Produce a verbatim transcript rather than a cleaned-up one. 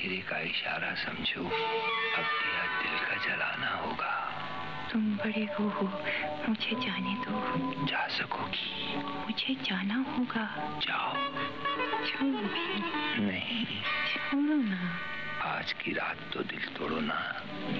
सिरे का इशारा समझो, अब दिया दिल का जलाना होगा। तुम बड़े वो हो, मुझे जाने दो। जा सकोगी? मुझे जाना होगा। जाओ। जाओ भी। नहीं। छोड़ो ना। आज की रात तो दिल तोड़ो ना।